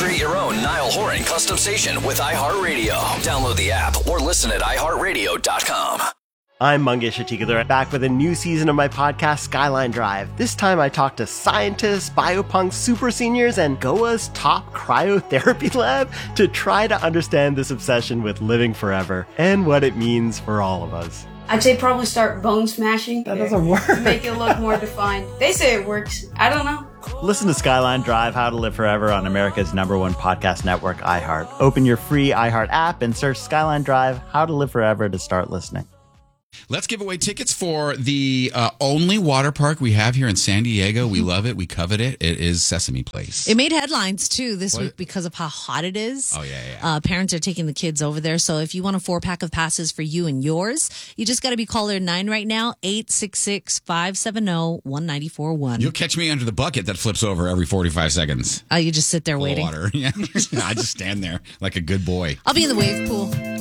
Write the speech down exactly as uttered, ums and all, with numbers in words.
Create your own Niall Horan custom station with iHeartRadio. Download the app or listen at i heart radio dot com. I'm Mangesh Hattikudur, back with a new season of my podcast, Skyline Drive. This time I talk to scientists, biopunk super seniors, and Goa's top cryotherapy lab to try to understand this obsession with living forever and what it means for all of us. I'd say probably start bone smashing. That doesn't work. Make it look more defined. They say it works. I don't know. Listen to Skyline Drive, How to Live Forever on America's number one podcast network, iHeart. Open your free iHeart app and search Skyline Drive, How to Live Forever to start listening. Let's give away tickets for the uh, only water park we have here in San Diego. We love it. We covet it. It is Sesame Place. It made headlines, too, this What? week because of how hot it is. Oh, yeah, yeah. Uh, parents are taking the kids over there. So if you want a four-pack of passes for you and yours, you just got to be caller nine right now, eight six six, five seven zero, one nine four one. You'll catch me under the bucket that flips over every forty-five seconds. Uh, you just sit there Full of waiting. water. Yeah. I just stand there like a good boy. I'll be in the wave pool.